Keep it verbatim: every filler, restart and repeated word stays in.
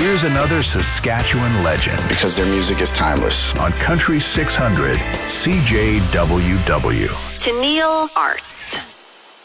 Here's another Saskatchewan legend. Because their music is timeless. On Country six hundred, C J W W. Tennille Arts.